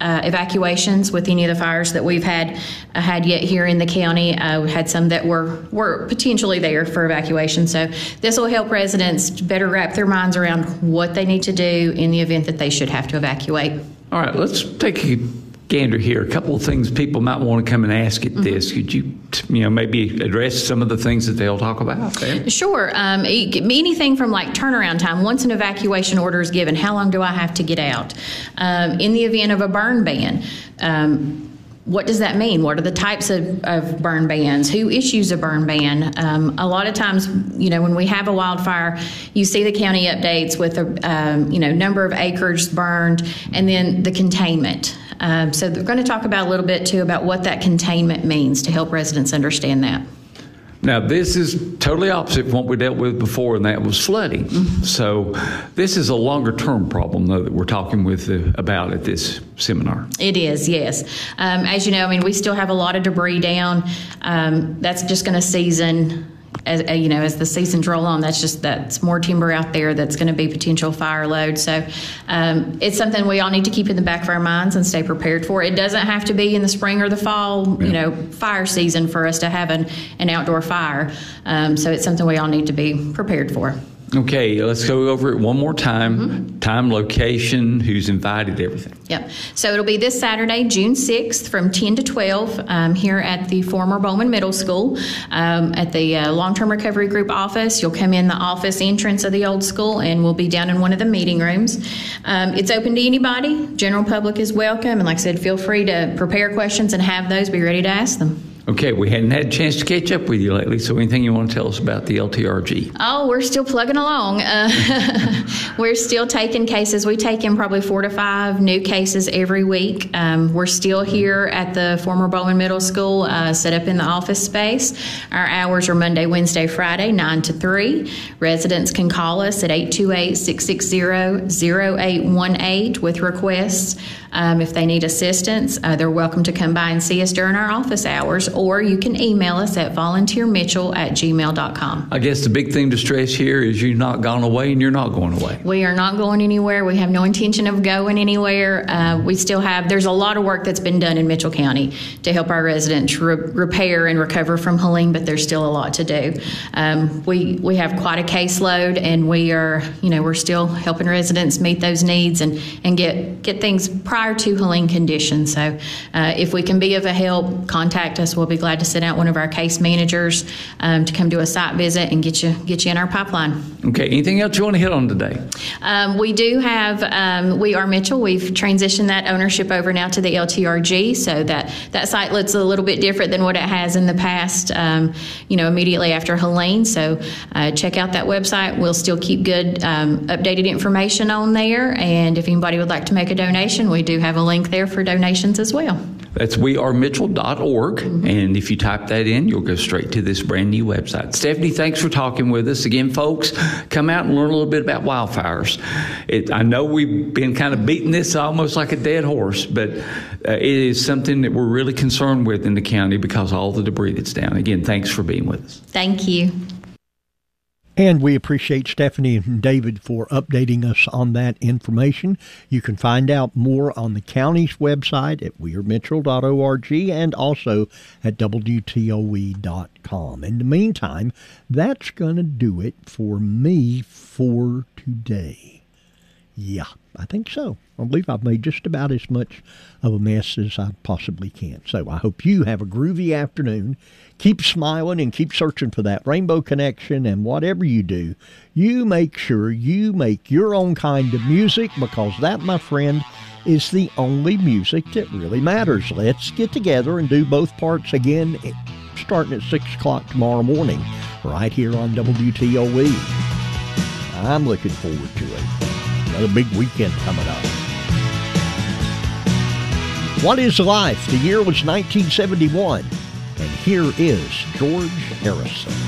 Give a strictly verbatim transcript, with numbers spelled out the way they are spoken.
uh, evacuations with any of the fires that we've had uh, had yet here in the county. Uh, we had some that were, were potentially there for evacuation. So this will help residents better wrap their minds around what they need to do in the event that they should have to evacuate. All right, let's take a gander here. A couple of things people might want to come and ask at mm-hmm. this. Could you, you know, maybe address some of the things that they'll talk about there? Sure. Um, anything from like turnaround time. Once an evacuation order is given, how long do I have to get out? Um, in the event of a burn ban, um, what does that mean? What are the types of, of burn bans? Who issues a burn ban? Um, a lot of times, you know, when we have a wildfire, you see the county updates with a, um, you know, number of acres burned and then the containment. Um, so they're going to talk about a little bit, too, about what that containment means to help residents understand that. Now, this is totally opposite from what we dealt with before, and that was flooding. Mm-hmm. So this is a longer-term problem, though, that we're talking with uh, about at this seminar. It is, yes. Um, as you know, I mean, we still have a lot of debris down. Um, that's just going to season. As uh, you know, as the seasons roll on, that's just that's more timber out there that's going to be potential fire load. So um, it's something we all need to keep in the back of our minds and stay prepared for. It doesn't have to be in the spring or the fall, yeah. you know, fire season for us to have an, an outdoor fire. Um, so it's something we all need to be prepared for. Okay, let's go over it one more time. Mm-hmm. Time, location, who's invited, everything. Yep. So it'll be this Saturday, June sixth, from ten to twelve, um, here at the former Bowman Middle School, um, at the uh, Long-Term Recovery Group office. You'll come in the office entrance of the old school, and we'll be down in one of the meeting rooms. Um, it's open to anybody. General public is welcome, and like I said, feel free to prepare questions and have those. Be ready to ask them. Okay, we hadn't had a chance to catch up with you lately, so anything you want to tell us about the L T R G? Oh, we're still plugging along. Uh, we're still taking cases. We take in probably four to five new cases every week. Um, we're still here at the former Bowman Middle School, uh, set up in the office space. Our hours are Monday, Wednesday, Friday, nine to three. Residents can call us at eight two eight, six six zero, zero eight one eight with requests. Um, if they need assistance, uh, they're welcome to come by and see us during our office hours, or you can email us at volunteer mitchell at gmail dot com. I guess the big thing to stress here is you're not gone away and you're not going away. We are not going anywhere. We have no intention of going anywhere. Uh, we still have, there's a lot of work that's been done in Mitchell County to help our residents re- repair and recover from Helene, but there's still a lot to do. Um, we, we have quite a caseload, and we are, you know, we're still helping residents meet those needs and, and get, get things prior to Helene conditions. So uh, if we can be of a help, contact us. We'll be glad to send out one of our case managers um, to come do a site visit and get you get you in our pipeline. Okay. Anything else you want to hit on today? Um, we do have, um, We Are Mitchell. We've transitioned that ownership over now to the L T R G, so that that site looks a little bit different than what it has in the past, um, you know, immediately after Helene. So uh, check out that website. We'll still keep good um, updated information on there, and if anybody would like to make a donation, we do have a link there for donations as well. That's we are mitchell dot org, mm-hmm. and if you type that in, you'll go straight to this brand new website. Stephanie, thanks for talking with us. Again, folks, come out and learn a little bit about wildfires. It, I know we've been kind of beating this almost like a dead horse, but uh, it is something that we're really concerned with in the county because of all the debris that's down. Again, thanks for being with us. Thank you. And we appreciate Stephanie and David for updating us on that information. You can find out more on the county's website at we are mitchell dot org and also at W T O E dot com. In the meantime, that's going to do it for me for today. Yeah, I think so. I believe I've made just about as much of a mess as I possibly can. So I hope you have a groovy afternoon. Keep smiling and keep searching for that rainbow connection, and whatever you do, you make sure you make your own kind of music, because that, my friend, is the only music that really matters. Let's get together and do both parts again starting at six o'clock tomorrow morning right here on W T O E. I'm looking forward to it. Another big weekend coming up. What is life? The year was nineteen seventy-one. And here is George Harrison.